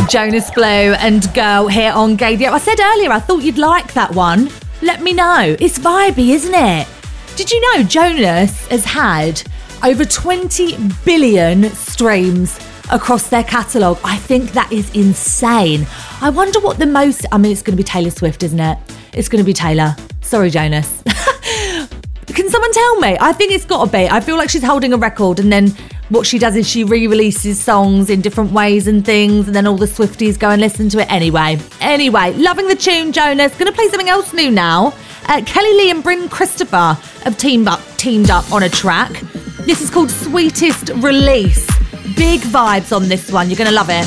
Jonas Blue and Girl here on Gaydio. I said earlier, I thought you'd like that one. Let me know. It's vibey, isn't it? Did you know Jonas has had over 20 billion streams across their catalogue? I think that is insane. I wonder what the most... I mean, it's going to be Taylor Swift, isn't it? It's going to be Taylor. Sorry, Jonas. Can someone tell me? I think it's got to be. I feel like she's holding a record, and then what she does is she re-releases songs in different ways and things, and then all the Swifties go and listen to it anyway, loving the tune, Jonas. Gonna play something else new now. Kelly Lee and Bryn Christopher have teamed up on a track. This is called Sweetest Release. Big vibes on this one. You're gonna love it.